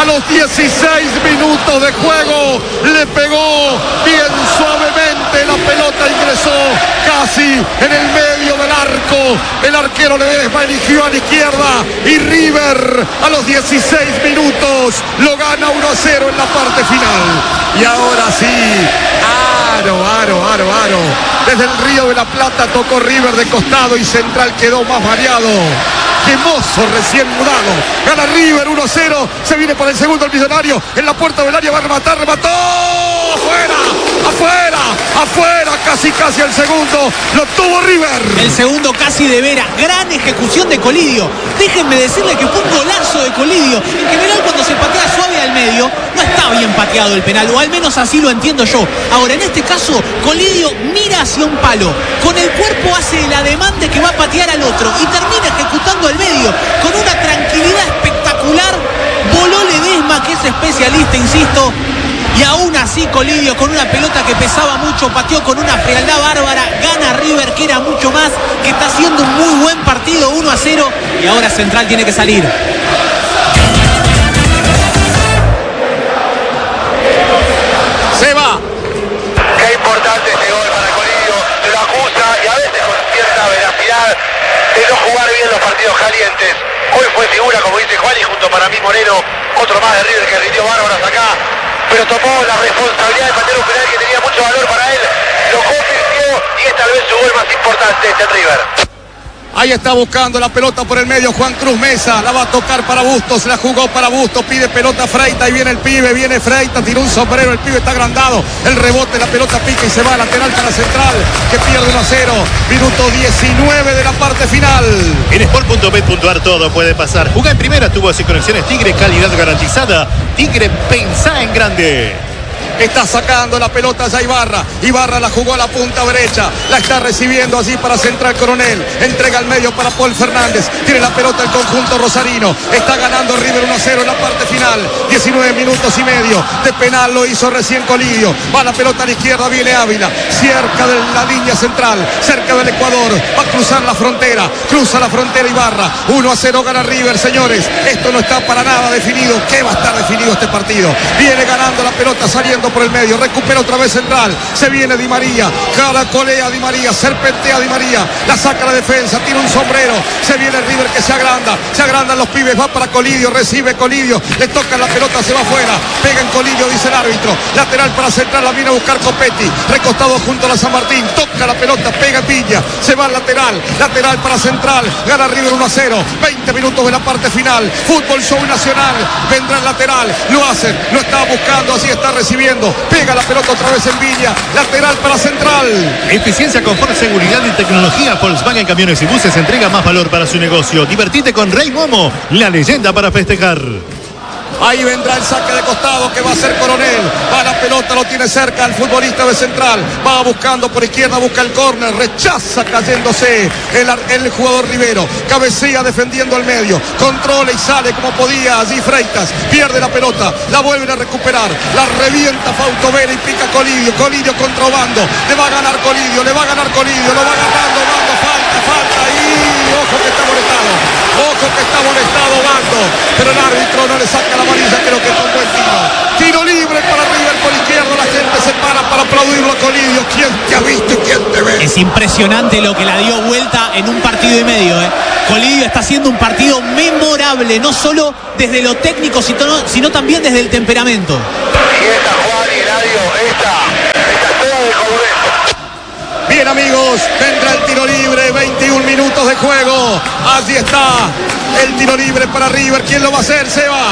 a los 16 minutos de juego. Le pegó bien suavemente, la pelota ingresó casi en el medio del arco. El arquero Ledesma eligió a la izquierda y River a los 16 minutos lo gana 1-0 en la parte final. Y ahora sí, aro. Desde el Río de la Plata tocó River de costado y Central quedó más variado. ¡Qué mozo recién mudado! Gana River 1-0. Se viene por el segundo el Millonario. En la puerta del área va a rematar. ¡Remató! ¡Afuera! Casi el segundo. Lo tuvo River. El segundo casi de Vera. Gran ejecución de Colidio. Déjenme decirle que fue un golazo de Colidio. En general, cuando se patea suave al medio, no está bien pateado el penal. O al menos así lo entiendo yo. Ahora, en este caso, Colidio mira hacia un palo. Con el cuerpo hace el ademán de que va a patear al otro. Y termina ejecutando al medio. Con una tranquilidad espectacular. Voló Ledesma, que es especialista, insisto. Y aún así Colidio, con una pelota que pesaba mucho, pateó con una frialdad bárbara. Gana River, que era mucho más, que está haciendo un muy buen partido, 1-0. Y ahora Central tiene que salir. Se va. Qué importante este gol para Colidio. Lo acusa y a veces con cierta veracidad de no jugar bien los partidos calientes. Hoy fue figura, como dice Juan, y junto para mí Moreno, otro más de River que rindió bárbaras acá. Pero tomó la responsabilidad de patear un penal que tenía mucho valor para él. Lo convirtió y es tal vez su gol más importante este River. Ahí está buscando la pelota por el medio Juan Cruz Mesa, la va a tocar para Bustos, la jugó para Bustos, pide pelota Freita y viene el pibe, viene Freita, tiró un sombrero, el pibe está agrandado, el rebote, la pelota pica y se va a lateral para Central, que pierde 1-0, minuto 19 de la parte final. En sport.bet.ar todo puede pasar. Juega en primera, tuvo así conexiones Tigre, calidad garantizada. Tigre, pensá en grande. Está sacando la pelota ya Ibarra la jugó a la punta derecha, la está recibiendo así para Central Coronel, entrega al medio para Paul Fernández, tiene la pelota el conjunto rosarino, está ganando River 1-0 en la parte final, 19 minutos y medio de penal, lo hizo recién Colidio, va la pelota a la izquierda, viene Ávila, cerca de la línea central, cerca del Ecuador, va a cruzar la frontera, cruza la frontera Ibarra, 1-0 gana River, señores, esto no está para nada definido. ¿Qué va a estar definido este partido? Viene ganando la pelota, saliendo por el medio, recupera otra vez Central, se viene Di María, caracolea Di María, serpentea Di María, la saca la defensa, tira un sombrero, se viene River que se agrandan los pibes, va para Colidio, recibe Colidio, le toca la pelota, se va afuera, pega en Colidio, dice el árbitro, lateral para Central, la viene a buscar Copetti, recostado junto a la San Martín, toca la pelota, pega Piña, se va al lateral para Central, gana River 1-0, 20 minutos de la parte final, fútbol show nacional, vendrá el lateral, lo hacen, lo está buscando, así está recibiendo, pega la pelota otra vez en Viña, lateral para Central. Eficiencia, confort, seguridad y tecnología. Volkswagen Camiones y Buses entrega más valor para su negocio. Divertite con Rey Momo, la leyenda para festejar. Ahí vendrá el saque de costado que va a ser Coronel. Va la pelota, lo tiene cerca el futbolista de Central. Va buscando por izquierda, busca el córner. Rechaza cayéndose el jugador Rivero. Cabecea defendiendo al medio. Controla y sale como podía. Allí Freitas pierde la pelota. La vuelven a recuperar. La revienta Fausto Vera y pica Colidio. Colidio contra Obando. Le va a ganar Colidio. Lo va agarrando Obando. Falta. Y ojo que está molestado Obando. Pero el árbitro no le saca la amarilla, creo que es un buen tiro libre para River por izquierda, la gente se para aplaudirlo a Colidio. ¿Quién te ha visto y quién te ve? Es impresionante lo que la dio vuelta en un partido y medio. Colidio está haciendo un partido memorable, no solo desde lo técnico, sino también desde el temperamento. Y esta, Juan y Eladio, esta es toda de Coudet. Bien, amigos, vendrá el tiro libre, 21 minutos de juego. Allí está el tiro libre para River. ¿Quién lo va a hacer, Seba?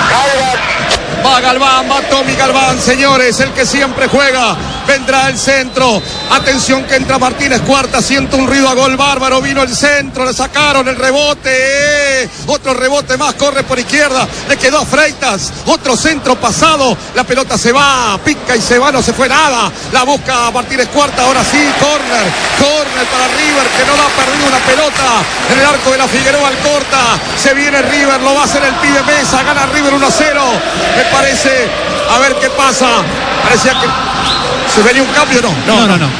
Va Galván, va Tommy Galván, señores, el que siempre juega. Vendrá el centro. Atención que entra Martínez Cuarta. Siento un ruido a gol bárbaro. Vino el centro, le sacaron el rebote. Otro rebote más, corre por izquierda. Le quedó a Freitas. Otro centro pasado. La pelota se va, pica y se va, no se fue nada. La busca Martínez Cuarta. Ahora sí, córner para River, que no ha perdido una pelota en el arco de la Figueroa Alcorta. Se viene River, lo va a hacer el pibe Mesa. Gana River 1-0. Me parece, a ver qué pasa. Parecía que ¿se venía un cambio? No.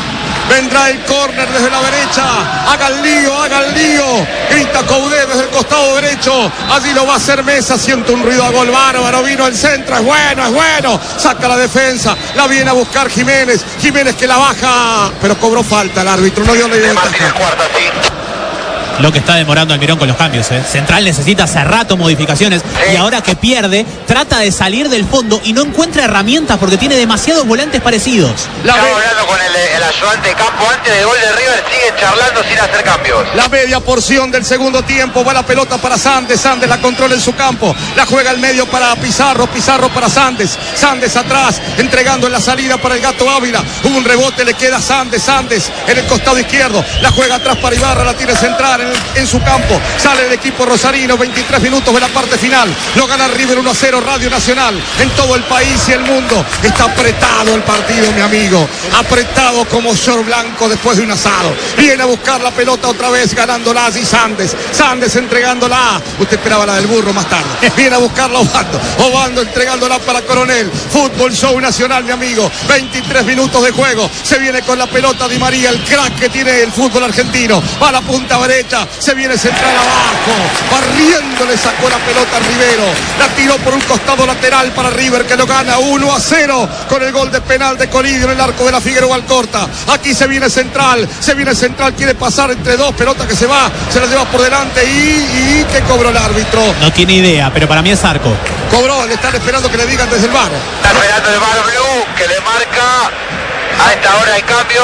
Vendrá el córner desde la derecha. Haga el lío. Grita Coudet desde el costado derecho. Allí lo va a hacer Mesa. Siente un ruido a gol bárbaro. Vino el centro. Es bueno. Saca la defensa. La viene a buscar Jiménez. Jiménez que la baja. Pero cobró falta el árbitro. No dio de Martínez Cuarta, sí. Lo que está demorando Almirón con los cambios, ¿eh? Central necesita hace rato modificaciones, sí. Y ahora que pierde, trata de salir del fondo y no encuentra herramientas porque tiene demasiados volantes parecidos. Estaba hablando con el ayudante de campo antes del gol de River, sigue charlando sin hacer cambios. La media porción del segundo tiempo, va la pelota para Sandes, Sandes la controla en su campo, la juega al medio para Pizarro para Sandes, Sandes atrás, entregando en la salida para el Gato Ávila, hubo un rebote, le queda Sandes en el costado izquierdo, la juega atrás para Ibarra, la tiene central en su campo, sale el equipo rosarino, 23 minutos de la parte final, lo gana River 1-0, Radio Nacional, en todo el país y el mundo, está apretado el partido, mi amigo, apretado como short blanco después de un asado, viene a buscar la pelota otra vez, ganándola allí Sandes entregándola, usted esperaba la del burro más tarde, viene a buscarla Obando entregándola para Coronel, Fútbol Show Nacional, mi amigo, 23 minutos de juego, se viene con la pelota Di María, el crack que tiene el fútbol argentino, va a la punta derecha, se viene central abajo, barriendo, le sacó la pelota a Rivero, la tiró por un costado lateral para River que lo gana 1-0 con el gol de penal de Colidio en el arco de la Figueroa Alcorta. Aquí se viene central, quiere pasar entre dos, pelota que se va, se la lleva por delante y ¿qué cobró el árbitro? No tiene idea, pero para mí es Arco. Cobró, le están esperando que le digan desde el VAR. Está esperando el VAR Blue que le marca a esta hora el cambio,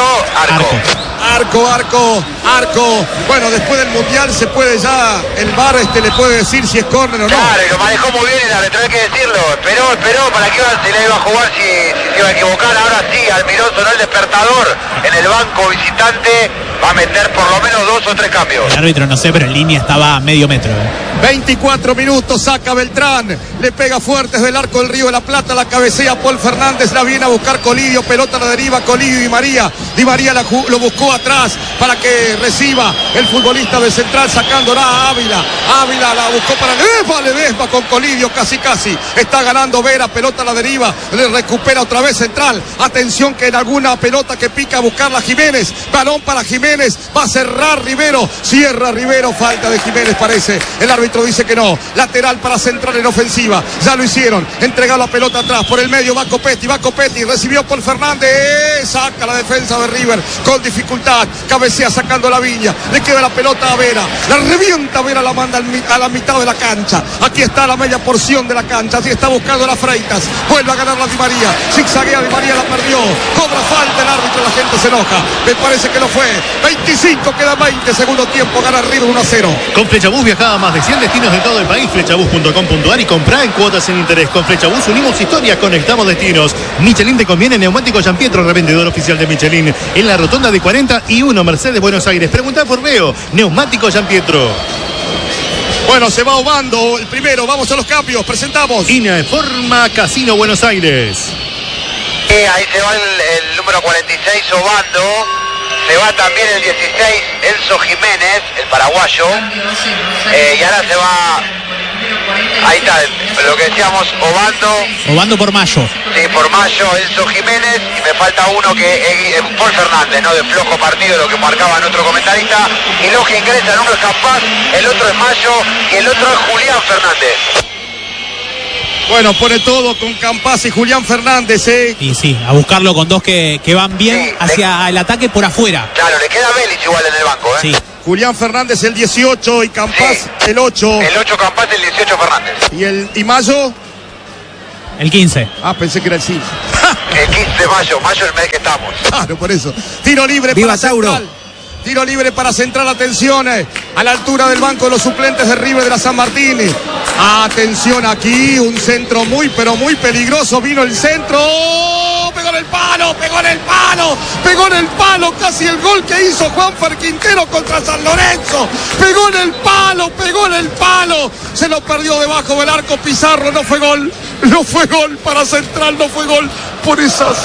Arco. Bueno, después del Mundial se puede ya, el VAR le puede decir si es córner o no. Claro, y lo manejó muy bien el árbitro, hay que decirlo. Esperó para que se le iba a jugar si se iba a equivocar. Ahora sí, Almirón sonó el despertador en el banco visitante. Va a meter por lo menos 2 o 3 cambios. El árbitro no sé, pero en línea estaba a medio metro. 24 minutos, saca Beltrán, le pega fuerte desde el arco del Río de la Plata, la cabecea Paul Fernández, la viene a buscar Colidio, pelota a la deriva, Colidio y Di María lo buscó atrás para que reciba el futbolista de Central, sacándola a Ávila la buscó para Ledesma con Colidio, casi, está ganando Vera, pelota a la deriva, le recupera otra vez Central, atención que en alguna pelota que pica a buscarla Jiménez, balón para Jiménez, va a cerrar Rivero, cierra Rivero, falta de Jiménez parece, el árbitro dice que no, lateral para Central en ofensiva, ya lo hicieron, entrega la pelota atrás, por el medio va Copetti, recibió Paul Fernández, saca la defensa de River con dificultad, cabecea sacando la Viña, le queda la pelota a Vera, la revienta Vera, la manda a la mitad de la cancha, aquí está la media porción de la cancha, así está buscando las Freitas, vuelve a ganar la Di María, zigzaguea Di María, la perdió, cobra falta el árbitro, la gente se enoja, me parece que no fue, 25, queda 20, segundo tiempo, gana River 1-0. Con Flechabús viajaba a más de 100 destinos de todo el país, flechabús.com.ar y comprá en cuotas sin interés. Con Flechabús unimos historias, conectamos destinos. Michelin te conviene, Neumático Giampietro, revendedor oficial de Michelin, en la rotonda de 41, Mercedes, Buenos Aires. Preguntá por Leo, Neumático Giampietro. Bueno, se va Obando el primero, vamos a los cambios, presentamos. Informa Casino Buenos Aires. Ahí se va el número 46, Obando. Se va también el 16, Enzo Jiménez, el paraguayo. Y ahora se va... Ahí está, lo que decíamos, Obando por Mayo. Sí, por Mayo, Enzo Jiménez. Y me falta uno que es Paul Fernández, ¿no? De flojo partido, lo que marcaba en otro comentarista. Y los que ingresan, uno es Campaz, el otro es Mayo y el otro es Julián Fernández. Bueno, pone todo con Campaz y Julián Fernández, Y sí, a buscarlo con dos que van bien, sí, hacia el ataque por afuera. Claro, le queda Vélez igual en el banco, Sí. Julián Fernández el 18 y Campaz el 8. El 8 Campaz, el 18 Fernández. ¿Y Mayo? El 15. Pensé que era el 5. El 15 de mayo el mes que estamos. Claro, por eso. Tiro libre Viva para Tauro. Central. Tiro libre para Central, atención, a la altura del banco de los suplentes de River de la San Martín. Atención aquí, un centro muy, pero muy peligroso. Vino el centro, pegó en el palo, casi el gol que hizo Juanfer Quintero contra San Lorenzo. Pegó en el palo, se lo perdió debajo del arco Pizarro, no fue gol para Central, no fue gol. por esas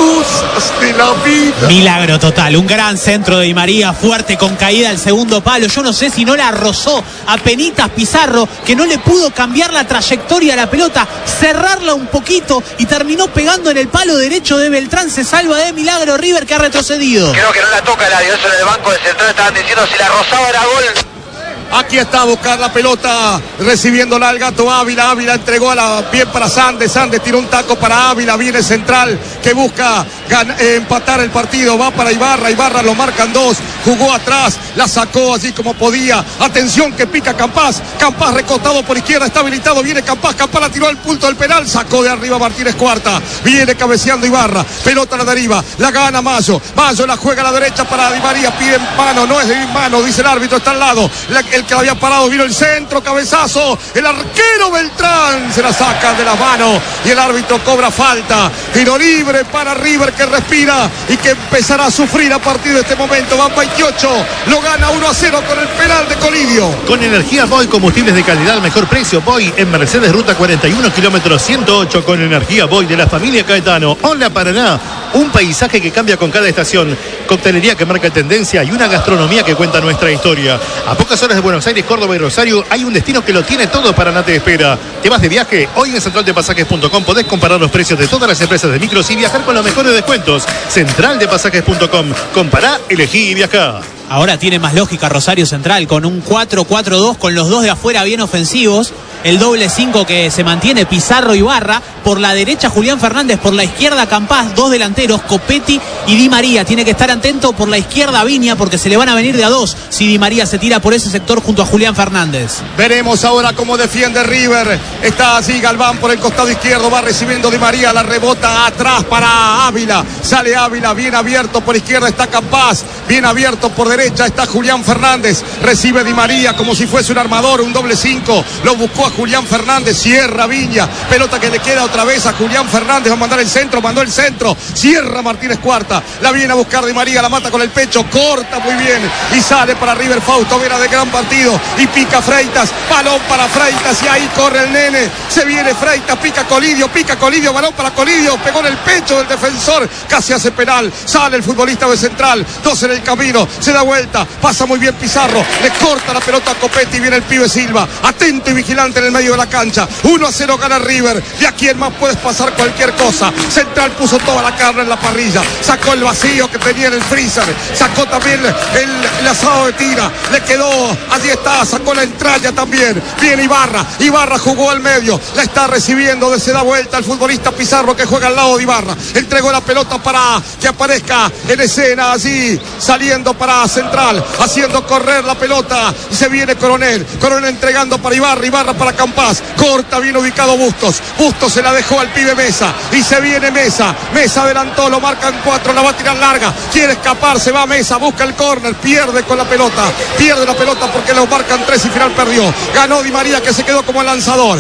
cosas de la vida. Milagro total, un gran centro de Di María, fuerte con caída al segundo palo. Yo no sé si no la rozó a penitas Pizarro, que no le pudo cambiar la trayectoria a la pelota, cerrarla un poquito y terminó pegando en el palo derecho de Beltrán. Se salva de milagro River, que ha retrocedido. Creo que no la toca Eladio, eso en el banco de Central estaban diciendo si la rozaba era gol. Aquí está a buscar la pelota, recibiéndola el Gato Ávila. Ávila entregó bien para Sandes. Sandes tiró un taco para Ávila. Viene Central que busca empatar el partido. Va para Ibarra. Ibarra lo marcan dos. Jugó atrás. La sacó así como podía. Atención que pica Campás. Campás recostado por izquierda. Está habilitado. Viene Campás. Campás la tiró al punto del penal. Sacó de arriba Martínez Cuarta. Viene cabeceando Ibarra. Pelota a la deriva. La gana Mayo. Mayo la juega a la derecha para Di María. Pide mano. No es de mano. Dice el árbitro. Está al lado. El que había parado, vino el centro, cabezazo, el arquero Beltrán se la saca de las manos y el árbitro cobra falta. Tiro libre para River, que respira y que empezará a sufrir a partir de este momento. Van 28, lo gana 1-0 con el penal de Colidio. Con energía Boy, combustibles de calidad al mejor precio. Boy en Mercedes, ruta 41, kilómetro 108, con energía Boy de la familia Caetano. Hola Paraná, un paisaje que cambia con cada estación, coctelería que marca tendencia y una gastronomía que cuenta nuestra historia. A pocas horas de Buenos Aires, Córdoba y Rosario hay un destino que lo tiene todo. Paraná te espera. ¿Te vas de viaje? Hoy en centraldepasajes.com podés comparar los precios de todas las empresas de micros y viajar con los mejores descuentos. Centraldepasajes.com. Compará, elegí y viajá. Ahora tiene más lógica Rosario Central, con un 4-4-2, con los dos de afuera bien ofensivos. El doble 5 que se mantiene, Pizarro y Barra. Por la derecha Julián Fernández, por la izquierda Campás, dos delanteros, Copetti y Di María. Tiene que estar atento por la izquierda Viña, porque se le van a venir de a dos si Di María se tira por ese sector junto a Julián Fernández. Veremos ahora cómo defiende River. Está así Galván por el costado izquierdo, va recibiendo Di María, la rebota atrás para Ávila. Sale Ávila, bien abierto por izquierda está Campás, bien abierto por derecha está Julián Fernández. Recibe Di María como si fuese un armador, un doble 5. Lo buscó a Julián Fernández, cierra Viña. Pelota que le queda otra vez a Julián Fernández, va a mandar el centro, mandó el centro. Cierra Martínez Cuarta, la viene a buscar Di María, la mata con el pecho, corta muy bien y sale para River Fausto Vera de gran partido y pica Freitas, balón para Freitas y ahí corre el nene, se viene Freitas, pica Colidio, balón para Colidio, pegó en el pecho del defensor, casi hace penal, sale el futbolista de Central, dos en el camino, se da vuelta, pasa muy bien Pizarro, le corta la pelota a Copetti, viene el pibe Silva, atento y vigilante en el medio de la cancha, 1-0 gana River, de aquí en más puedes pasar cualquier cosa. Central puso toda la carne en la parrilla, sacó el vacío que tenía en el freezer, sacó también el asado de tira, le quedó, allí está, sacó la entraña también, viene Ibarra jugó al medio, la está recibiendo, se da vuelta el futbolista Pizarro que juega al lado de Ibarra, entregó la pelota para que aparezca en escena allí, saliendo para Central, haciendo correr la pelota y se viene Coronel entregando para Ibarra para Campás, corta, bien ubicado Bustos se la dejó al pibe Mesa y se viene Mesa adelantó, lo marcan 4, la va a tirar larga, quiere escapar, se va Mesa, busca el córner, pierde la pelota porque lo marcan 3 y final perdió, ganó Di María que se quedó como lanzador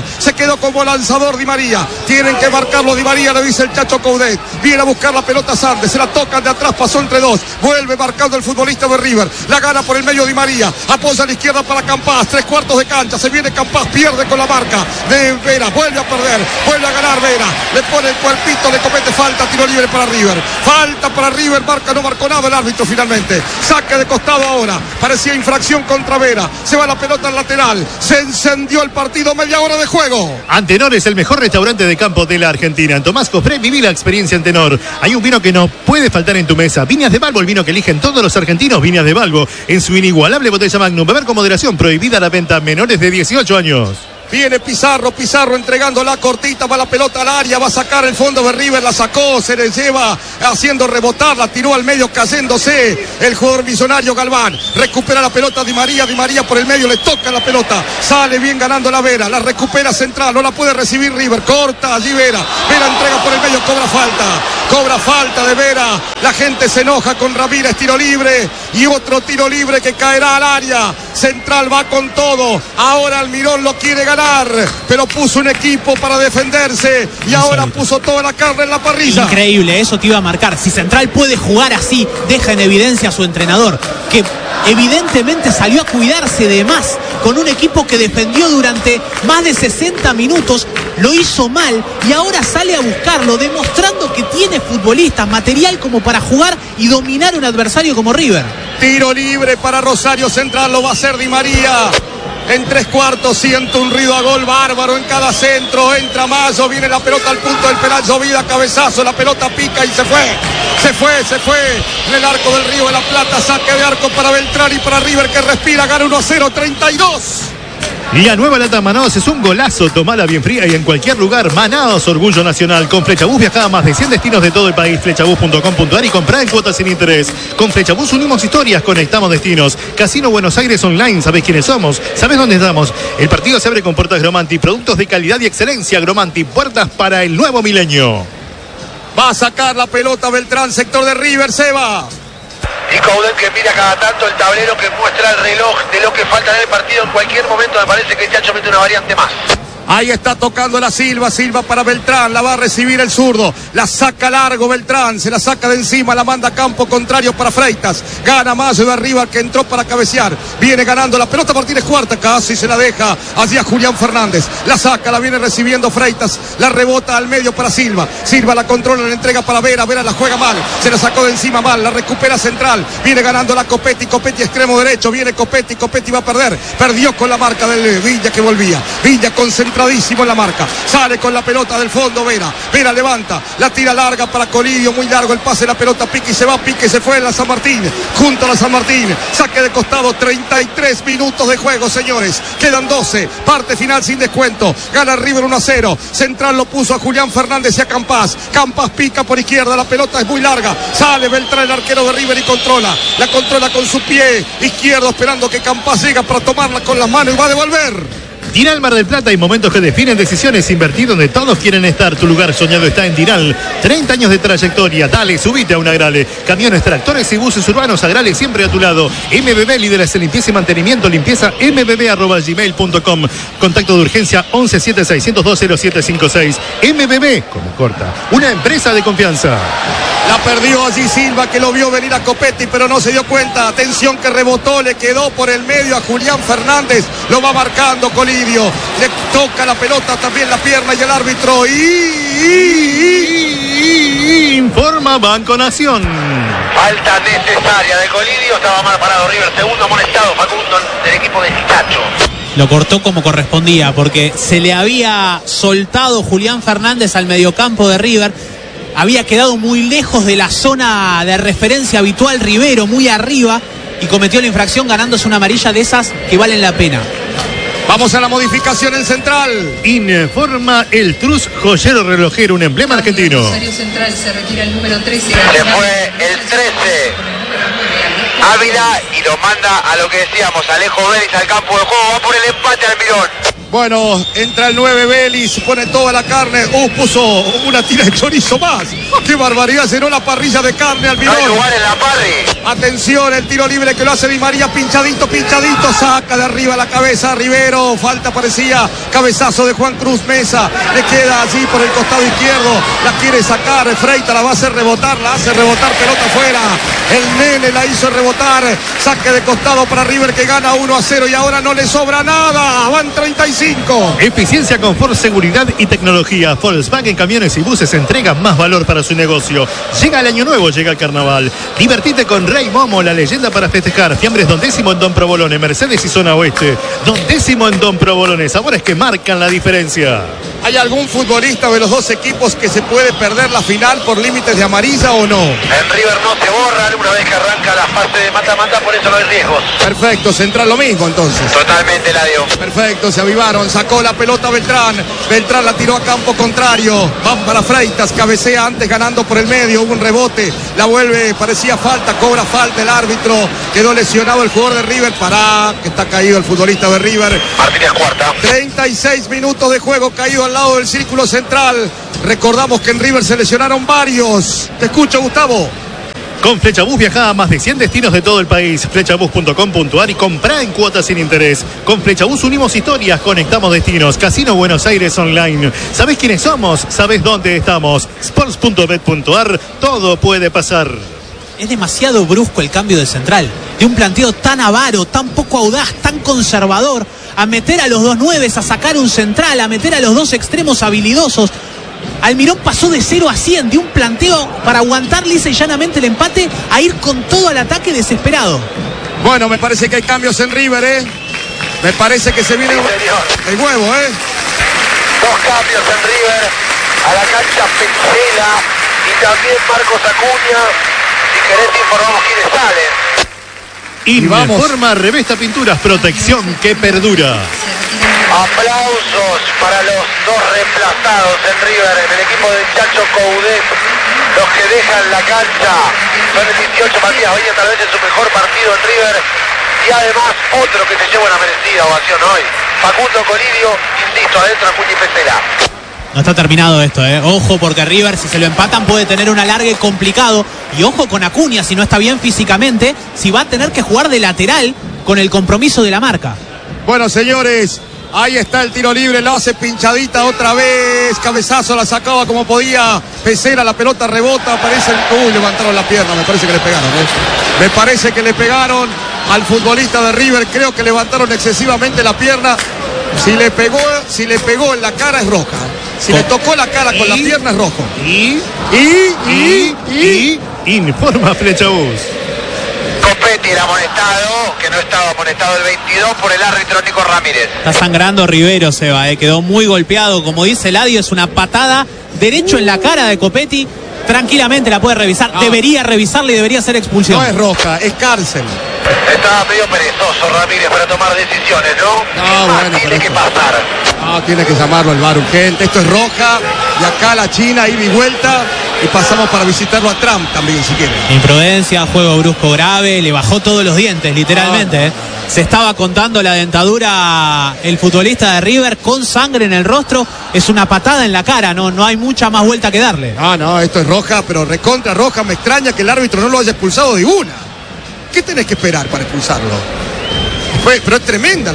Di María, tienen que marcarlo Di María, le dice el Chacho Coudet, viene a buscar la pelota Sandes, se la tocan de atrás, pasó entre dos, vuelve marcando el futbolista de River, la gana por el medio Di María, apoya a la izquierda para Campás, 3/4 de cancha, se viene Campás, pierde con la marca de Vera, vuelve a perder, vuelve a ganar Vera, le pone el cuerpito, le comete falta, tiro libre para River, marca, no marcó nada el árbitro finalmente, saque de costado ahora, parecía infracción contra Vera, se va la pelota al lateral, se encendió el partido, media hora de juego. Antenor es el mejor restaurante de campo de la Argentina. En Tomás Cofré viví la experiencia Antenor. Hay un vino que no puede faltar en tu mesa. Viñas de Balbo, el vino que eligen todos los argentinos. Viñas de Balbo, en su inigualable botella Magnum. Beber con moderación, prohibida la venta a menores de 18 años. Viene Pizarro entregando la cortita, va la pelota al área, va a sacar el fondo de River, la sacó, se le lleva haciendo rebotar, la tiró al medio cayéndose el jugador millonario Galván, recupera la pelota Di María por el medio, le toca la pelota, sale bien ganando la Vera, la recupera Central, no la puede recibir River, corta allí Vera entrega por el medio, cobra falta de Vera, la gente se enoja con Ramírez, tiro libre y otro tiro libre que caerá al área, Central va con todo, ahora Almirón lo quiere ganar, pero puso un equipo para defenderse y ahora puso toda la carne en la parrilla. Increíble, eso te iba a marcar. Si Central puede jugar así, deja en evidencia a su entrenador, que evidentemente salió a cuidarse de más con un equipo que defendió durante más de 60 minutos lo hizo mal y ahora sale a buscarlo, demostrando que tiene futbolistas, material como para jugar y dominar un adversario como River. Tiro libre para Rosario Central, lo va a hacer Di María. En 3/4 siente un ruido a gol bárbaro en cada centro. Entra Mayo, viene la pelota al punto del penal. Llovida, cabezazo, la pelota pica y se fue. Se fue. En el arco del Río de la Plata, saque de arco para Beltrán y para River que respira. Gana 1-0, 32. La nueva lata Manaos es un golazo, tomala bien fría y en cualquier lugar. Manaos, orgullo nacional. Con Flechabús viaja a más de 100 destinos de todo el país. Flechabús.com.ar y comprá en cuotas sin interés. Con Flechabús unimos historias, conectamos destinos. Casino Buenos Aires Online, ¿sabés quiénes somos? ¿Sabés dónde estamos? El partido se abre con puertas Gromanti, productos de calidad y excelencia. Gromanti, puertas para el nuevo milenio. Va a sacar la pelota Beltrán, sector de River, se va. Y Coudet que mira cada tanto el tablero que muestra el reloj de lo que falta en el partido. En cualquier momento me parece que Chacho mete una variante más. Ahí está tocando la Silva para Beltrán, la va a recibir el zurdo, la saca largo Beltrán, se la saca de encima, la manda a campo contrario para Freitas, gana Mayo de arriba que entró para cabecear, viene ganando la pelota Martínez Cuarta, casi se la deja hacia Julián Fernández, la saca, la viene recibiendo Freitas, la rebota al medio para Silva la controla, la entrega para Vera la juega mal, se la sacó de encima mal, la recupera Central, viene ganando la Copetti extremo derecho, viene Copetti va a perder, perdió con la marca del Villa que volvía, Villa concentradísimo en la marca, sale con la pelota del fondo Vera levanta, la tira larga para Colidio, muy largo el pase, la pelota pique y se va, pique y se fue en la San Martín, junto a la San Martín, saque de costado, 33 minutos de juego, señores, quedan 12, parte final sin descuento, gana River 1-0, Central lo puso a Julián Fernández y a Campas pica por izquierda, la pelota es muy larga, sale Beltrán el arquero de River y la controla con su pie izquierdo, esperando que Campas llega para tomarla con las manos y va a devolver. Diral Mar del Plata, hay momentos que definen decisiones. Invertir donde todos quieren estar. Tu lugar soñado está en Diral. 30 años de trayectoria. Dale, subite a un Agrale. Camiones, tractores y buses urbanos. Agrale siempre a tu lado. MBB, líderes en limpieza y mantenimiento. Limpieza mbb@gmail.com. Contacto de urgencia 1176020756. MBB, como corta. Una empresa de confianza. La perdió allí Silva, que lo vio venir a Copetti, pero no se dio cuenta. Atención que rebotó, le quedó por el medio a Julián Fernández. Lo va marcando Colidio. Le toca la pelota también la pierna y el árbitro. Informa Banco Nación. Falta necesaria de Colidio. Estaba mal parado River. Segundo amonestado Facundo del equipo de Chacho. Lo cortó como correspondía, porque se le había soltado Julián Fernández al mediocampo de River. Había quedado muy lejos de la zona de referencia habitual Rivero, muy arriba, y cometió la infracción ganándose una amarilla de esas que valen la pena. Vamos a la modificación en Central. Informa el Trus Joyero Relojero, un emblema argentino. Rosario Central se retira el número 13. Se fue el 13. Ávila y lo manda a lo que decíamos, Alejo Vélez al campo de juego. Va por el empate Almirón. Bueno, entra el 9 Vélez, pone toda la carne. Puso una tira de chorizo más. ¡Qué barbaridad! Llenó la parrilla de carne al No hay lugar en la parri. Atención, el tiro libre que lo hace Di María, pinchadito, saca de arriba la cabeza a Rivero, falta parecía, cabezazo de Juan Cruz Mesa, le queda allí por el costado izquierdo, la quiere sacar, Freitas la va a hacer rebotar, pelota afuera, el nene la hizo rebotar, saque de costado para River que gana 1-0 y ahora no le sobra nada, van 35. Eficiencia, confort, seguridad y tecnología. Volkswagen Camiones y Buses entrega más valor para su negocio. Llega el año nuevo, llega el carnaval. Divertite con Rey Momo, la leyenda para festejar. Fiambres Don Décimo en Don Provolone, Mercedes y Zona Oeste. Don Décimo en Don Provolone, sabores que marcan la diferencia. ¿Hay algún futbolista de los dos equipos que se puede perder la final por límites de amarilla o no? En River no se borran una vez que arranca la fase de mata-mata, por eso no hay riesgos. Perfecto, Central lo mismo entonces. Totalmente, Ladio. Perfecto, se avivaron, sacó la pelota Beltrán la tiró a campo contrario, van para Freitas, cabecea antes ganando por el medio, hubo un rebote, la vuelve, parecía falta, cobra falta el árbitro, quedó lesionado el jugador de River, que está caído el futbolista de River. Martínez Cuarta. 36 minutos de juego, caído al lado del círculo central. Recordamos que en River se lesionaron varios. Te escucho, Gustavo. Con Flechabús viaja a más de 100 destinos de todo el país. Flechabús.com.ar y comprá en cuotas sin interés. Con Flechabús unimos historias, conectamos destinos. Casino Buenos Aires Online. ¿Sabés quiénes somos? ¿Sabés dónde estamos? Sports.bet.ar. Todo puede pasar. es demasiado brusco el cambio de central. De un planteo tan avaro, tan poco audaz, tan conservador, a meter a los 2 nueves, a sacar un central, a meter a los 2 extremos habilidosos. Almirón pasó de 0 a 100, de un planteo para aguantar lisa y llanamente el empate, a ir con todo al ataque desesperado. Bueno, me parece que hay cambios en River, Me parece que se viene el huevo, 2 cambios en River. A la cancha Petzela y también Marcos Acuña. Si querés te informamos quiénes salen. Informa Revesta Pinturas, protección que perdura. Aplausos para los 2 reemplazados en River, en el equipo de Chacho Coudet, los que dejan la cancha. Son el 18 Matías Bahía, tal vez en su mejor partido en River, y además otro que se lleva una merecida ovación hoy, Facundo Colidio, insisto, adentro Acuña y Petzela. No está terminado esto, Ojo, porque River, si se lo empatan, puede tener un alargue complicado. Y ojo con Acuña, si no está bien físicamente, si va a tener que jugar de lateral con el compromiso de la marca. Bueno, señores, ahí está el tiro libre, la hace pinchadita otra vez, cabezazo, la sacaba como podía Petzela, la pelota rebota, parece, levantaron la pierna, me parece que le pegaron, Me parece que le pegaron al futbolista de River, creo que levantaron excesivamente la pierna. Si le pegó en la cara es roja. Si le tocó la cara con la pierna es rojo. Informa Flechabús. Copetti era amonestado, que no estaba amonestado el 22 por el árbitro Nico Ramírez. Está sangrando Rivero, Seba, quedó muy golpeado. Como dice Eladio, es una patada derecho en la cara de Copetti. Tranquilamente la puede revisar, debería revisarla y debería ser expulsión. No es roja, es cárcel. Estaba medio perezoso Ramírez para tomar decisiones, ¿no? Bueno, tiene que pasar. Tiene que llamarlo al VAR urgente. Esto es roja, y acá la China, ida y vuelta, y pasamos para visitarlo a Trump también, si quieren. Imprudencia, juego brusco grave, le bajó todos los dientes, literalmente. Se estaba contando la dentadura el futbolista de River con sangre en el rostro. Es una patada en la cara, no hay mucha más vuelta que darle. No, esto es roja, pero recontra roja. Me extraña que el árbitro no lo haya expulsado de una. ¿Qué tenés que esperar para expulsarlo? Pero es tremenda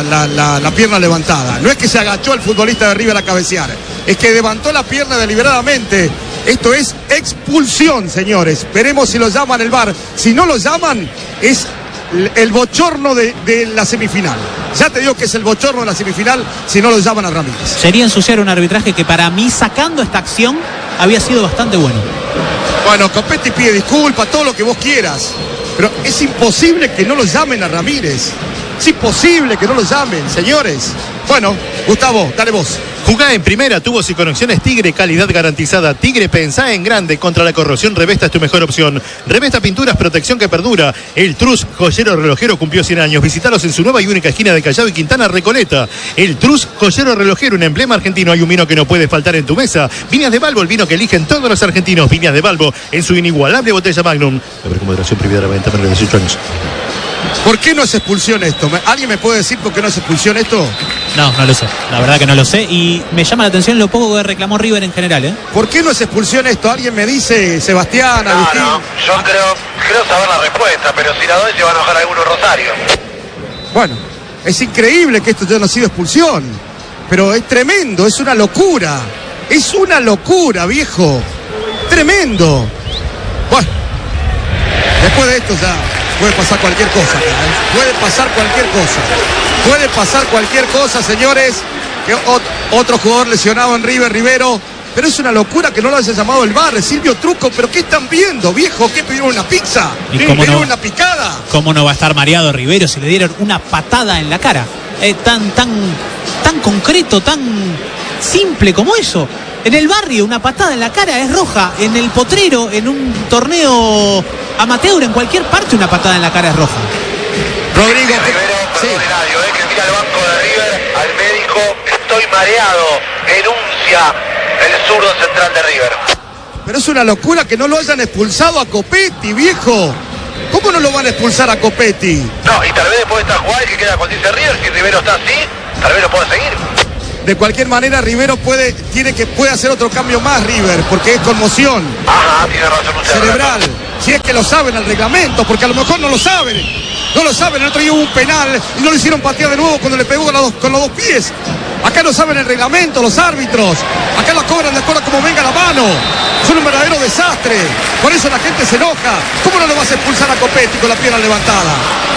la pierna levantada. No es que se agachó el futbolista de River a cabecear, es que levantó la pierna deliberadamente. Esto es expulsión, señores. Veremos si lo llaman el VAR. Si no lo llaman, es el bochorno de la semifinal. Ya te digo que es el bochorno de la semifinal si no lo llaman a Ramírez. Sería ensuciar un arbitraje que para mí, sacando esta acción, había sido bastante bueno. Bueno, Copetti pide disculpas, todo lo que vos quieras, pero es imposible que no lo llamen a Ramírez. Es imposible que no lo llamen, señores. Bueno, Gustavo, dale vos. Jugá en primera, tubos y conexiones Tigre, calidad garantizada. Tigre, pensá en grande. Contra la corrosión, Revesta es tu mejor opción. Revesta Pinturas, protección que perdura. El Trus, joyero relojero, cumplió 100 años. Visítalos en su nueva y única esquina de Callao y Quintana, Recoleta. El Trus, joyero relojero, un emblema argentino. Hay un vino que no puede faltar en tu mesa. Viñas de Balbo, el vino que eligen todos los argentinos. Viñas de Balbo, en su inigualable botella Magnum. A ver, con moderación privada de la venta, menor de 18 años. ¿Por qué no es expulsión esto? ¿Alguien me puede decir por qué no es expulsión esto? No lo sé. La verdad que no lo sé. Y me llama la atención lo poco que reclamó River en general, ¿Por qué no es expulsión esto? ¿Alguien me dice, Sebastián, Agustín? No, yo creo saber la respuesta, pero si la doy se va a enojar alguno Rosario. Bueno, es increíble que esto ya no ha sido expulsión. Pero es tremendo, es una locura. Es una locura, viejo. Tremendo. Bueno, después de esto ya puede pasar cualquier cosa. Puede pasar cualquier cosa. Puede pasar cualquier cosa, señores. Que otro jugador lesionado en River, Rivero. Pero es una locura que no lo haya llamado el VAR. Silvio Truco, ¿pero qué están viendo, viejo? ¿Qué pidieron, una pizza? ¿Pidieron una picada? ¿Cómo no va a estar mareado Rivero si le dieron una patada en la cara? Tan concreto, tan simple como eso. En el barrio una patada en la cara es roja. En el potrero, en un torneo amateur, en cualquier parte una patada en la cara es roja. Rodrigo, Rivero, sí. que mira al banco de River, al médico, estoy mareado, enuncia el zurdo central de River. Pero es una locura que no lo hayan expulsado a Copetti, viejo. ¿Cómo no lo van a expulsar a Copetti? No, y tal vez después de esta jugada que queda con dice River, si Rivero está así, tal vez lo pueda seguir. De cualquier manera, Rivero puede hacer otro cambio más, River, porque es conmoción. Ajá, tiene razón usted. Cerebral. Si es que lo saben el reglamento, porque a lo mejor no lo saben. No lo saben, el otro día hubo un penal y no lo hicieron patear de nuevo cuando le pegó con los dos pies. Acá no saben el reglamento los árbitros. Acá la cobran de acuerdo a como venga la mano. Son un verdadero desastre. Por eso la gente se enoja. ¿Cómo no lo vas a expulsar a Copetti con la pierna levantada?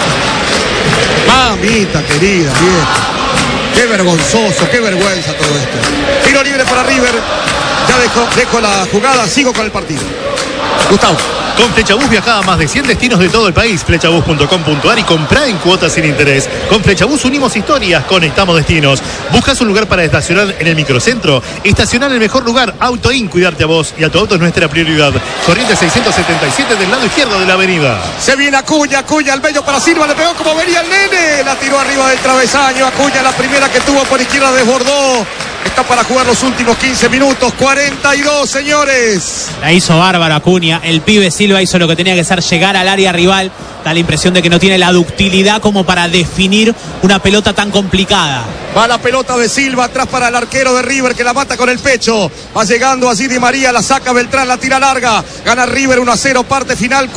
Mamita querida, vieja. Qué vergonzoso, qué vergüenza todo esto. Tiro libre para River. Ya dejo la jugada, sigo con el partido. Gustavo. Con Flechabús viaja a más de 100 destinos de todo el país. Flechabús.com.ar y comprá en cuotas sin interés. Con Flechabús unimos historias, conectamos destinos. ¿Buscas un lugar para estacionar en el microcentro? Estacionar en el mejor lugar. Autoin, cuidarte a vos y a tu auto es nuestra prioridad. Corrientes 677 del lado izquierdo de la avenida. Se viene Acuña al medio para Silva, le pegó como venía el nene. La tiró arriba del travesaño. Acuña, la primera que tuvo por izquierda, desbordó. Está para jugar los últimos 15 minutos. 42, señores. La hizo bárbara Acuña. El pibe Silva hizo lo que tenía que hacer, llegar al área rival. Da la impresión de que no tiene la ductilidad como para definir una pelota tan complicada. Va la pelota de Silva atrás para el arquero de River, que la mata con el pecho. Va llegando así Di María, la saca Beltrán, la tira larga. Gana River 1-0, parte final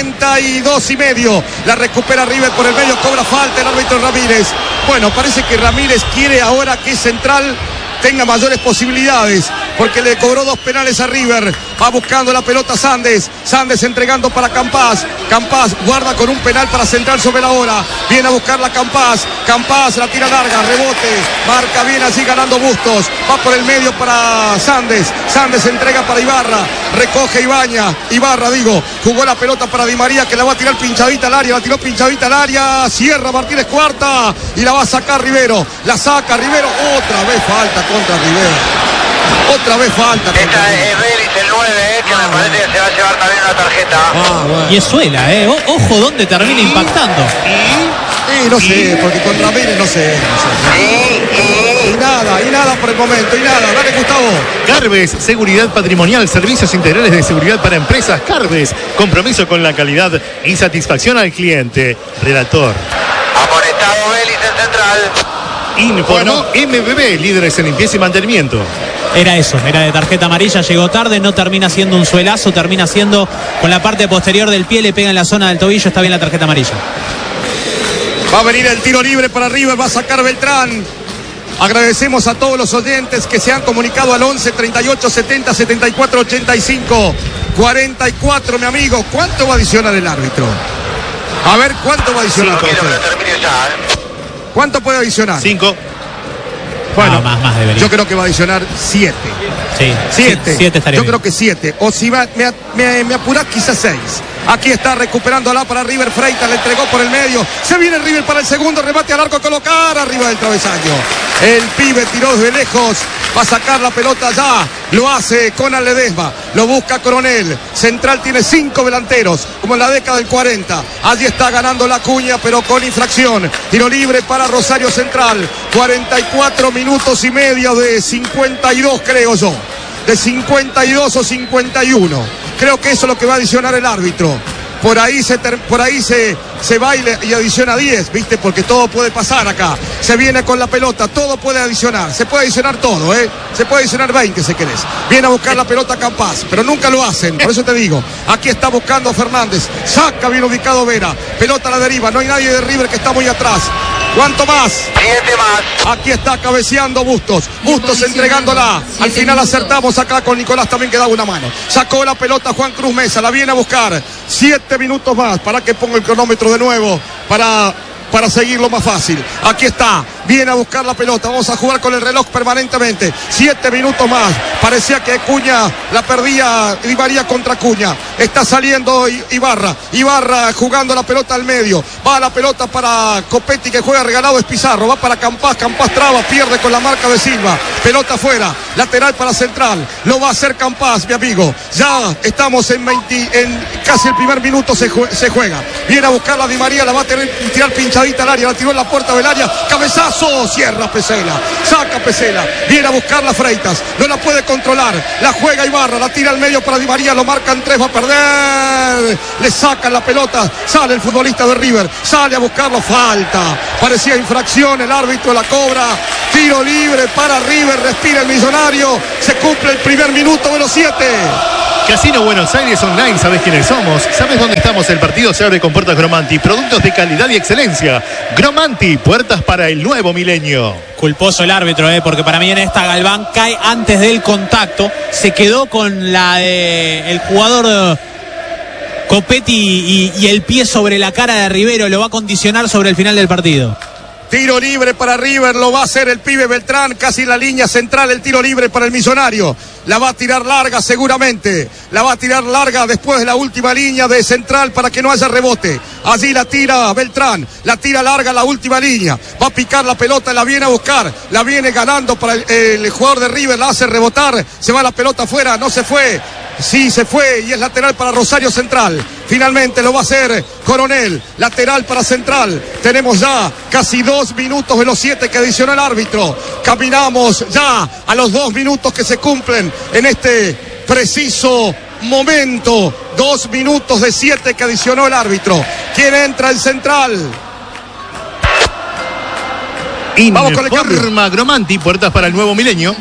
42.5. La recupera River por el medio, cobra falta el árbitro Ramírez. Bueno, parece que Ramírez quiere ahora que Central tenga mayores posibilidades, porque le cobró 2 penales a River. Va buscando la pelota Sandes entregando para Campás. Campás guarda con un penal para Central sobre la hora. Viene a buscarla Campás la tira larga, rebote, marca bien así ganando Bustos. Va por el medio para Sandes entrega para Ibarra, recoge Ibarra, jugó la pelota para Di María, que la va a tirar pinchadita al área, la tiró pinchadita al área, cierra Martínez cuarta y la va a sacar Rivero, la saca Rivero, otra vez falta contra Rivero. Otra vez falta. Esta es Vélez, el 9, que me parece que se va a llevar también una tarjeta. Bueno. Y es Suela, ojo dónde termina impactando. No sé, porque con Ramírez no sé. Y nada por el momento, dale Gustavo. Carves, seguridad patrimonial, servicios integrales de seguridad para empresas. Carves, compromiso con la calidad y satisfacción al cliente. Relator. Amonestado Vélez en Central. Informó MBB, líderes en limpieza y mantenimiento. Era de tarjeta amarilla, llegó tarde, no termina siendo un suelazo, termina siendo con la parte posterior del pie, le pega en la zona del tobillo, está bien la tarjeta amarilla. Va a venir el tiro libre para River, va a sacar Beltrán. Agradecemos a todos los oyentes que se han comunicado al 11 38 70 74 85 44, mi amigo. ¿Cuánto va a adicionar el árbitro? A ver, ¿cuánto va a adicionar? No quiero que lo termine ya, ¿Cuánto puede adicionar? 5. Bueno, más debería. Yo creo que va a adicionar 7. Sí, 7 estaría yo bien. creo que 7. O si me apurás, quizás 6. Aquí está recuperándola para River. Freitas le entregó por el medio. Se viene River para el segundo. Remate al arco. Colocar arriba del travesaño. El pibe tiró desde lejos. Va a sacar la pelota ya. Lo hace Conan Ledesma. Lo busca Coronel. Central tiene 5 delanteros, como en la década del 40. Allí está ganando la Acuña, pero con infracción. Tiro libre para Rosario Central. 44 minutos y medio de 52, creo yo. De 52 o 51. Creo que eso es lo que va a adicionar el árbitro. Por ahí se va y adiciona 10, ¿viste? Porque todo puede pasar acá. Se viene con la pelota, todo puede adicionar. Se puede adicionar todo, ¿eh? Se puede adicionar 20 si querés. Viene a buscar la pelota Campás, pero nunca lo hacen. Por eso te digo, aquí está buscando Fernández. Saca bien ubicado Vera. Pelota a la deriva. No hay nadie de River que está muy atrás. ¿Cuánto más? 7 más. Aquí está cabeceando Bustos entregándola. Al final acertamos acá con Nicolás también, que daba una mano. Sacó la pelota Juan Cruz Mesa, la viene a buscar. 7 minutos más para que ponga el cronómetro de nuevo para seguirlo más fácil. Aquí está, viene a buscar la pelota. Vamos a jugar con el reloj permanentemente. 7 minutos más. Parecía que Acuña la perdía Di María contra Acuña. Está saliendo Ibarra jugando la pelota al medio. Va la pelota para Copetti, que juega regalado, es Pizarro. Va para Campás traba, pierde con la marca de Silva. Pelota afuera, lateral para Central. Lo va a hacer Campás, mi amigo. Ya estamos en casi el primer minuto se juega. Viene a buscar la Di María, la va a tirar pinchadita al área, la tiró en la puerta del área. Cabezazo, cierra Pesela, saca Pesela. Viene a buscar la Freitas, no la puede controlar. La juega Ibarra, la tira al medio para Di María, lo marcan 3, va a perder. Le sacan la pelota, sale el futbolista de River, sale a buscarlo, falta. Parecía infracción, el árbitro la cobra. Tiro libre para River, respira el millonario. Se cumple el primer minuto de los 7. Casino Buenos Aires Online, ¿sabes quiénes somos? ¿Sabes dónde estamos? El partido se abre con puertas Gromanti, productos de calidad y excelencia. Gromanti, puertas para el nuevo milenio. Culposo el árbitro, porque para mí en esta Galván cae antes del contacto. Se quedó con la de el jugador Copetti y el pie sobre la cara de Rivero. Lo va a condicionar sobre el final del partido. Tiro libre para River, lo va a hacer el pibe Beltrán, casi en la línea central, el tiro libre para el Millonario. La va a tirar larga seguramente, la va a tirar larga después de la última línea de central para que no haya rebote. Allí la tira Beltrán, la tira larga la última línea, va a picar la pelota, la viene a buscar, la viene ganando para el jugador de River, la hace rebotar, se va la pelota afuera, no se fue. Sí, se fue y es lateral para Rosario Central. Finalmente lo va a hacer Coronel. Lateral para Central. Tenemos ya casi 2 minutos de los 7 que adicionó el árbitro. Caminamos ya a los 2 minutos que se cumplen en este preciso momento. 2 minutos de 7 que adicionó el árbitro. ¿Quién entra en Central? Vamos con el cambio. Gromanti, puertas para el nuevo milenio.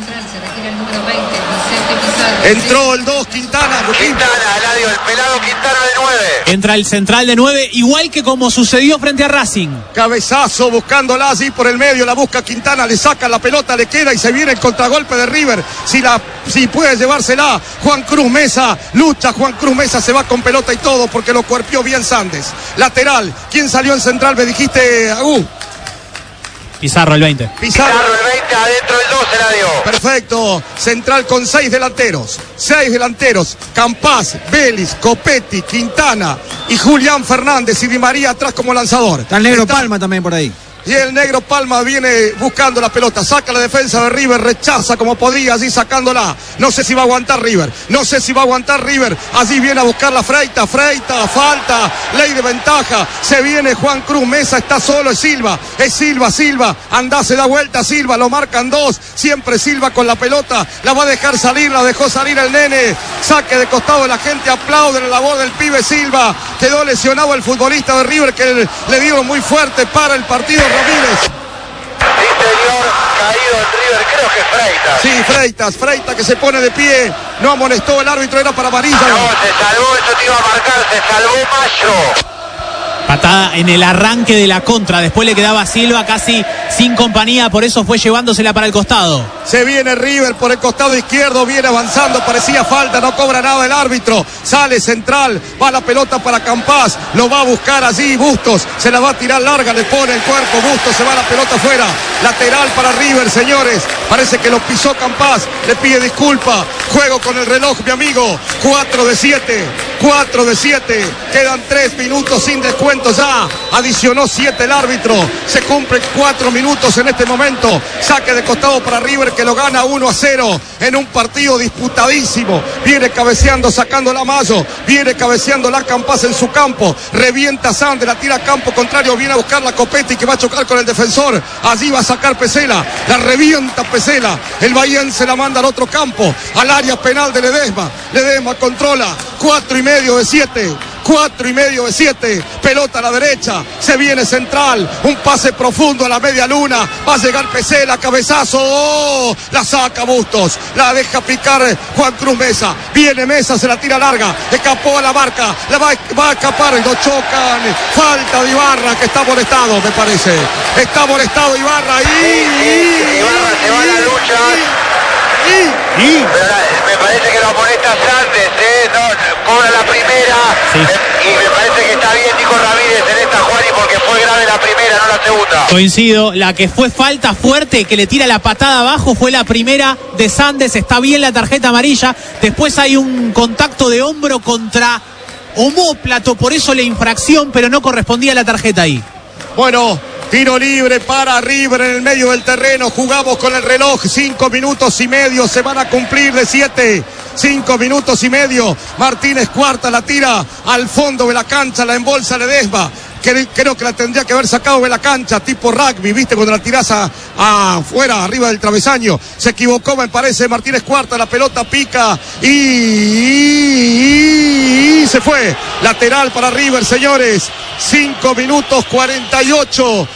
Entró el 2, Quintana, Eladio, el pelado Quintana de 9. Entra el central de 9, igual que como sucedió frente a Racing. Cabezazo buscándola allí por el medio, la busca Quintana, le saca la pelota, le queda y se viene el contragolpe de River. Si puede llevársela, Juan Cruz Mesa, lucha, Juan Cruz Mesa se va con pelota y todo porque lo cuerpió bien Sandes. Lateral, ¿quién salió en Central? Me dijiste, Agú. Pizarro el 20. Pizarro el 20, adentro el 2, Eladio. Perfecto. Central con 6 delanteros. 6 delanteros. Campás, Vélez, Copetti, Quintana y Julián Fernández y Di María atrás como lanzador. Está el negro Palma también por ahí. Y el negro Palma viene buscando la pelota, saca la defensa de River, rechaza como podía, allí sacándola. No sé si va a aguantar River, allí viene a buscar la Freita, falta, ley de ventaja, se viene Juan Cruz Mesa, está solo, es Silva, anda, se da vuelta Silva, lo marcan 2, siempre Silva con la pelota, la va a dejar salir, la dejó salir el nene, saque de costado, la gente aplaude la labor del pibe Silva, quedó lesionado el futbolista de River que le dio muy fuerte para el partido. Ramírez. Sí, señor, caído en River, creo que Freitas. Sí, Freitas que se pone de pie, no amonestó el árbitro, era para amarilla. No, se salvó, eso te iba a marcar, se salvó Mayo. Patada en el arranque de la contra, después le quedaba a Silva casi sin compañía, por eso fue llevándosela para el costado. Se viene River por el costado izquierdo, viene avanzando, parecía falta, no cobra nada el árbitro, sale Central, va la pelota para Campás, lo va a buscar allí Bustos, se la va a tirar larga, le pone el cuerpo, Bustos, se va la pelota afuera, lateral para River, señores, parece que lo pisó Campás, le pide disculpa, juego con el reloj, mi amigo, 4 de 7, quedan 3 minutos sin descuento ya, adicionó 7 el árbitro, se cumplen 4 minutos en este momento, saque de costado para River que lo gana 1-0 en un partido disputadísimo, viene cabeceando, sacando la Mayo, viene cabeceando la Campás en su campo, revienta Sande, la tira a campo contrario, viene a buscar la Copetti que va a chocar con el defensor, allí va a sacar Pesela, la revienta Pesela, el bahiense la manda al otro campo, al área penal de Ledesma controla, 4,5 de 7, pelota a la derecha, se viene Central, un pase profundo a la media luna, va a llegar Pesela, cabezazo, la saca Bustos, la deja picar Juan Cruz Mesa, viene Mesa, se la tira larga, escapó a la marca, la va a escapar y lo chocan, falta de Ibarra que está molestado, me parece, está molestado Ibarra Ibarra se va a la lucha. Me parece que lo amonesta Sandes, no, cobra la primera, sí. Y me parece que está bien Nico Ramírez en esta, Juani, porque fue grave la primera, no la segunda. Coincido, la que fue falta fuerte, que le tira la patada abajo, fue la primera de Sandes, está bien la tarjeta amarilla, después hay un contacto de hombro contra omóplato, por eso la infracción, pero no correspondía a la tarjeta ahí. Bueno, tiro libre para River en el medio del terreno. Jugamos con el reloj. 5 minutos y medio. Se van a cumplir de 7. 5 minutos y medio. Martínez Cuarta la tira al fondo de la cancha. La embolsa Ledesma. Creo que la tendría que haber sacado de la cancha, tipo rugby, ¿viste? Cuando la tirás afuera, arriba del travesaño. Se equivocó, me parece, Martínez Cuarta, la pelota pica y se fue. Lateral para River, señores. 5 minutos 48,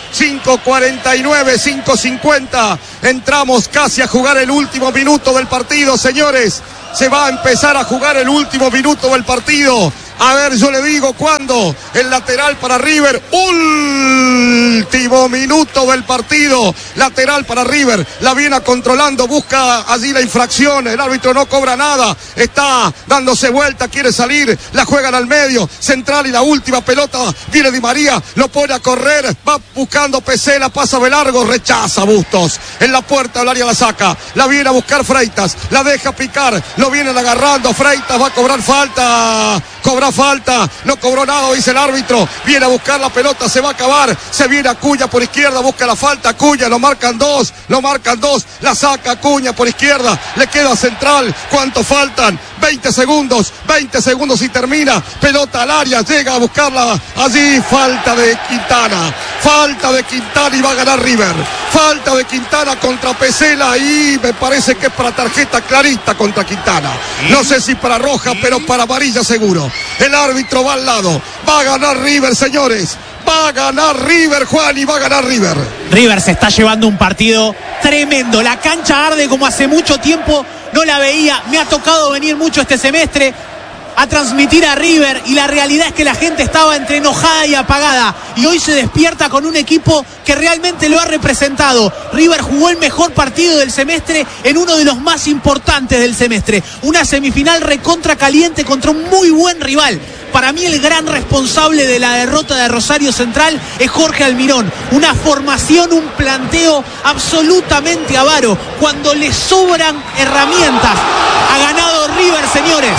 5:49, 5:50. Entramos casi a jugar el último minuto del partido, señores. se va a empezar a jugar el último minuto del partido. A ver, yo le digo cuándo. El lateral para River. Último minuto del partido. Lateral para River. La viene controlando. Busca allí la infracción. El árbitro no cobra nada. Está dándose vuelta. Quiere salir. La juegan al medio. Central y la última pelota. Viene Di María. Lo pone a correr. Va buscando Pesela. Pasa de largo. Rechaza Bustos. En la puerta del área la saca. La viene a buscar Freitas. La deja picar. Lo vienen agarrando. Freitas va a cobrar falta. Cobra falta, no cobró nada, dice el árbitro. Viene a buscar la pelota, se va a acabar. Se viene Acuña por izquierda, busca la falta. Acuña, lo marcan dos. La saca Acuña por izquierda. Le queda Central. ¿Cuánto faltan? 20 segundos y termina. Pelota al área, llega a buscarla. Allí falta de Quintana y va a ganar River. Falta de Quintana contra Pesela y me parece que es para tarjeta clarita contra Quintana. No sé si para roja, pero para amarilla seguro. El árbitro va al lado. Va a ganar River, señores. Va a ganar River, Juan, y va a ganar River. River se está llevando un partido tremendo. La cancha arde como hace mucho tiempo no la veía. Me ha tocado venir mucho este semestre a transmitir a River y la realidad es que la gente estaba entre enojada y apagada y hoy se despierta con un equipo que realmente lo ha representado. River jugó el mejor partido del semestre en uno de los más importantes del semestre, una semifinal recontra caliente contra un muy buen rival. Para mí el gran responsable de la derrota de Rosario Central es Jorge Almirón. Una formación, un planteo absolutamente avaro. Cuando le sobran herramientas, ha ganado River, señores.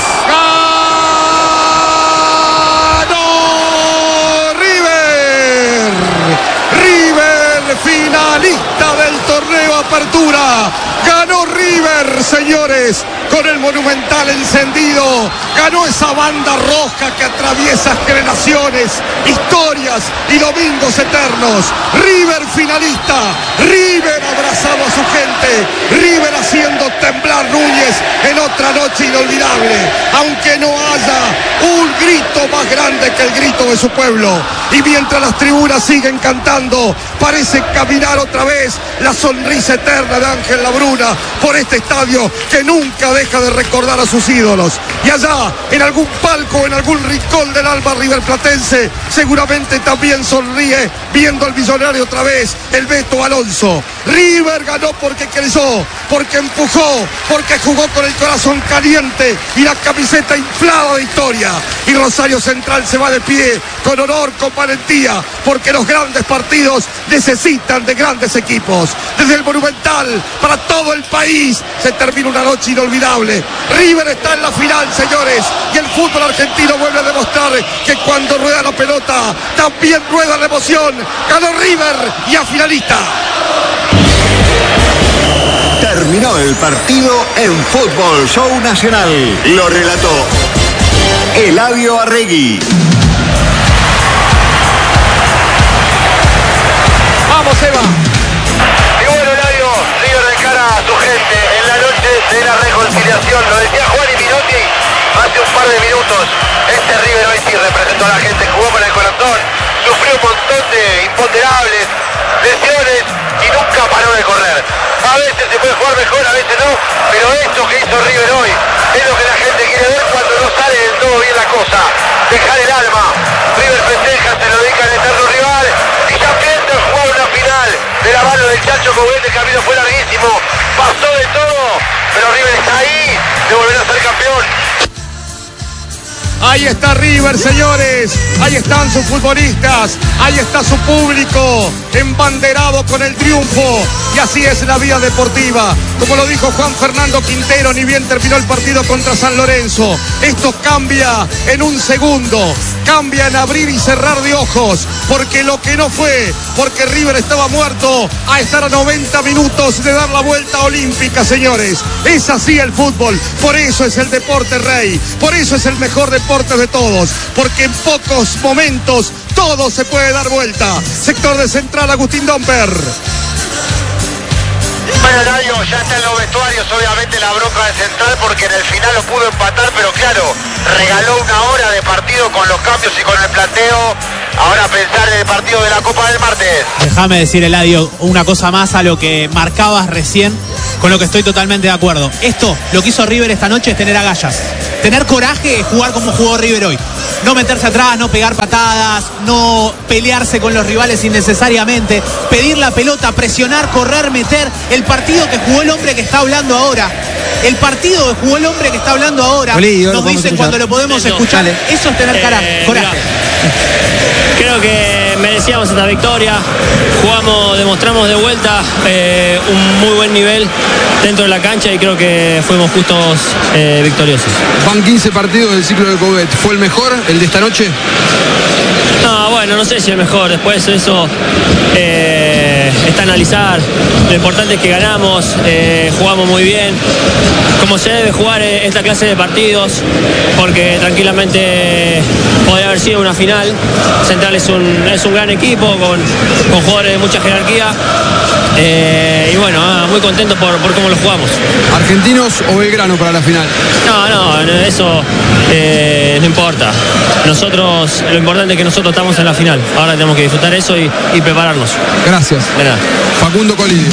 ¡Ganó River! River, finalista del torneo Apertura. Ganó River, señores, con el Monumental encendido. Ganó esa banda roja que atraviesa generaciones, historias y domingos eternos. River finalista, River abrazado a su gente, River haciendo temblar Núñez en otra noche inolvidable, aunque no haya un grito más grande que el grito de su pueblo. Y mientras las tribunas siguen cantando, parece caminar otra vez la sonrisa eterna de Ángel Labruna por este estadio que nunca deja de recordar a sus ídolos. Y allá, en algún palco, en algún rincón del alma riverplatense, seguramente también sonríe viendo al millonario otra vez, el Beto Alonso. River ganó porque creyó, porque empujó, porque jugó con el corazón caliente y la camiseta inflada de historia. Y Rosario Central se va de pie, con honor, con valentía, porque los grandes partidos necesitan de grandes equipos. Desde el Monumental, para todo el país, se termina una noche inolvidable. River está en la final, señores, y el fútbol argentino vuelve a demostrar que cuando rueda la pelota, también rueda la emoción. Ganó River y a finalista. Terminó el partido en Fútbol Show Nacional. Lo relató Eladio Arregui. Vamos, Eva. Y bueno, Eladio, River de cara a su gente en la noche de la reconciliación. Lo decía Juan y Minotti hace un par de minutos. Este River hoy sí representó a la gente, jugó con el corazón, sufrió un montón de imponderables, lesiones y nunca paró de correr. A veces se puede jugar mejor, a veces no, pero esto que hizo River hoy es lo que la gente quiere ver cuando no sale del todo bien la cosa. Dejar el alma. River festeja, se lo dedica al eterno rival y ya piensa en jugar una final de la mano del Chacho Coudet. El camino fue larguísimo, pasó de todo, pero River está ahí de volver a ser campeón. Ahí está River, señores. Ahí están sus futbolistas. Ahí está su público embanderado con el triunfo. Y así es la vida deportiva. Como lo dijo Juan Fernando Quintero, ni bien terminó el partido contra San Lorenzo. Esto cambia en un segundo. Cambia en abrir y cerrar de ojos. Porque lo que no fue, porque River estaba muerto, a estar a 90 minutos de dar la vuelta olímpica, señores. Es así el fútbol. Por eso es el deporte rey. Por eso es el mejor deporte de todos, porque en pocos momentos todo se puede dar vuelta. Sector de Central, Agustín Domper. Bueno, Eladio, ya está en los vestuarios, obviamente la bronca de Central porque en el final lo pudo empatar, pero claro, regaló una hora de partido con los cambios y con el planteo. Ahora pensar en el partido de la Copa del martes. Déjame decir, Eladio, una cosa más a lo que marcabas recién. con lo que estoy totalmente de acuerdo. Esto, lo que hizo River esta noche es tener agallas. Tener coraje es jugar como jugó River hoy. No meterse atrás, no pegar patadas, no pelearse con los rivales innecesariamente, pedir la pelota, presionar, correr, meter. El partido que jugó el hombre que está hablando ahora. El partido que jugó el hombre que está hablando ahora. Nos dicen cuando lo podemos escuchar. Eso es tener coraje. Creo que merecíamos esta victoria. Demostramos de vuelta un muy buen nivel dentro de la cancha y creo que fuimos justos victoriosos. Van 15 partidos del ciclo de Coudet. ¿Fue el mejor, el de esta noche? No, bueno, no sé si el mejor. Después eso está a analizar. Lo importante es que ganamos, jugamos muy bien, como se debe jugar esta clase de partidos, porque tranquilamente podría haber sido una final. Central es un gran equipo con jugadores de mucha jerarquía. Y bueno, muy contento por cómo lo jugamos. ¿Argentinos o Belgrano para la final? No, eso no importa. Lo importante es que nosotros estamos en la final. Ahora tenemos que disfrutar eso y prepararnos. Gracias. De nada. Facundo Colidio.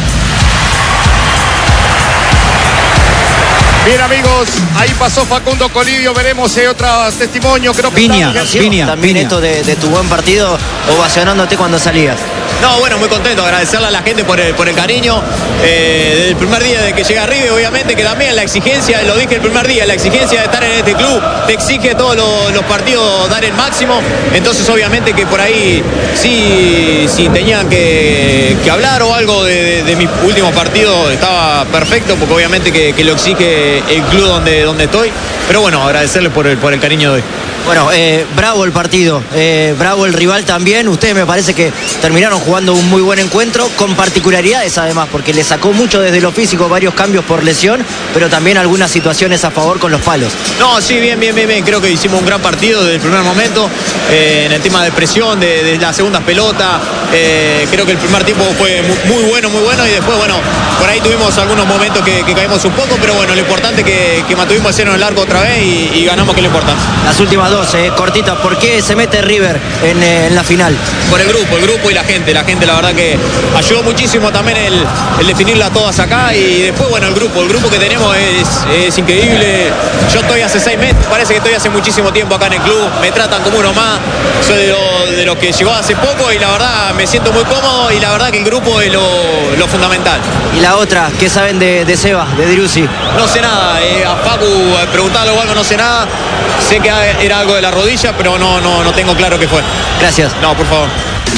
Bien, amigos, ahí pasó Facundo Colidio. Veremos si hay otro testimonio. Creo que Viña. También esto de tu buen partido, ovacionándote cuando salías. No, bueno, muy contento, agradecerle a la gente por el cariño desde el primer día de que llegué a River, obviamente que también la exigencia, lo dije el primer día, la exigencia de estar en este club te exige todos los partidos dar el máximo, entonces obviamente que por ahí sí tenían que hablar o algo de mis últimos partidos estaba perfecto, porque obviamente que lo exige el club donde estoy, pero bueno, agradecerle por el cariño de hoy. Bueno, bravo el partido, bravo el rival también. Ustedes me parece que terminaron jugando un muy buen encuentro, con particularidades además, porque le sacó mucho desde lo físico, varios cambios por lesión, pero también algunas situaciones a favor con los palos. No, sí, bien. Creo que hicimos un gran partido desde el primer momento, en el tema de presión, de las segundas pelotas. Creo que el primer tiempo fue muy bueno, y después, bueno, por ahí tuvimos algunos momentos que caímos un poco, pero bueno, lo importante es que mantuvimos el cero en el arco otra vez y ganamos, que es lo importante. Las últimas dos, cortitas, ¿por qué se mete River en la final? Por el grupo y la gente la verdad que ayudó muchísimo también el definirla todas acá, y después, bueno, el grupo que tenemos es increíble. Yo estoy hace 6 meses, parece que estoy hace muchísimo tiempo acá en el club, me tratan como uno más, soy de los que llegó hace poco y la verdad me siento muy cómodo, y la verdad que el grupo es lo fundamental. Y la otra, ¿qué saben de Seba, de Driussi? No sé nada, a Facu preguntarle o algo, no sé nada, sé que era algo de la rodilla, pero no tengo claro qué fue. Gracias. No, por favor.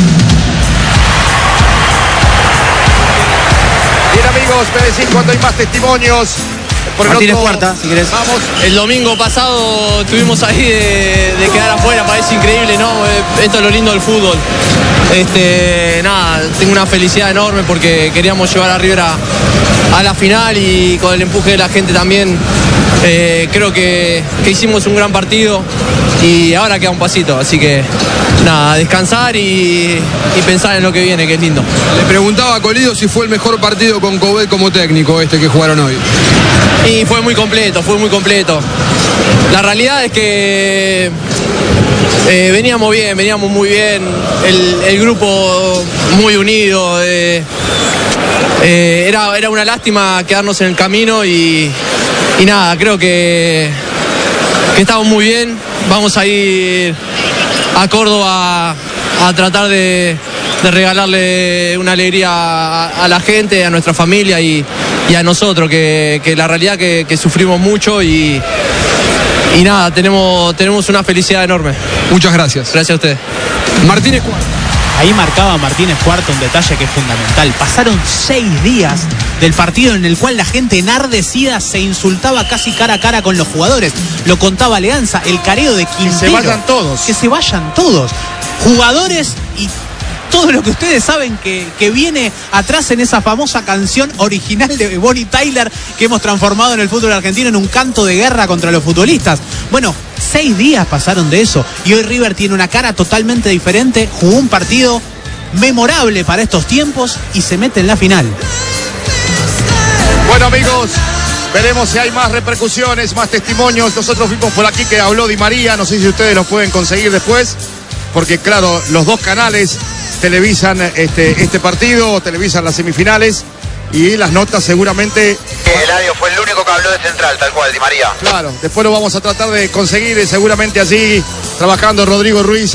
Bien, amigos, me decís cuando hay más testimonios. Por Martínez Cuarta, si querés. Vamos. El domingo pasado estuvimos ahí de quedar afuera, parece increíble, ¿no? Esto es lo lindo del fútbol. Nada, tengo una felicidad enorme porque queríamos llevar a River a la final, y con el empuje de la gente también creo que hicimos un gran partido y ahora queda un pasito, así que nada, descansar y pensar en lo que viene, que es lindo. Le preguntaba a Colidio si fue el mejor partido con Coudet como técnico que jugaron hoy. Y fue muy completo. La realidad es que veníamos muy bien, el grupo muy unido. Era una lástima quedarnos en el camino y nada, creo que estamos muy bien. Vamos a ir a Córdoba a tratar de regalarle una alegría a la gente, a nuestra familia y a nosotros, que la realidad que sufrimos mucho y nada, tenemos una felicidad enorme. Muchas gracias. Gracias a ustedes. Martínez Cuarta. Ahí marcaba Martínez Cuarta un detalle que es fundamental. Pasaron 6 días del partido en el cual la gente enardecida se insultaba casi cara a cara con los jugadores. Lo contaba Leanza, el careo de Quintero. Que se vayan todos. Que se vayan todos. Jugadores y todo lo que ustedes saben que viene atrás en esa famosa canción original de Bonnie Tyler que hemos transformado en el fútbol argentino en un canto de guerra contra los futbolistas. Bueno, 6 días pasaron de eso y hoy River tiene una cara totalmente diferente, jugó un partido memorable para estos tiempos y se mete en la final. Bueno, amigos, veremos si hay más repercusiones, más testimonios. Nosotros fuimos por aquí que habló Di María, no sé si ustedes los pueden conseguir después, porque claro, los dos canales televisan este partido, televisan las semifinales. y las notas seguramente. Eladio fue el único que habló de central, tal cual, Di María. Claro, después lo vamos a tratar de conseguir seguramente allí trabajando Rodrigo Ruiz.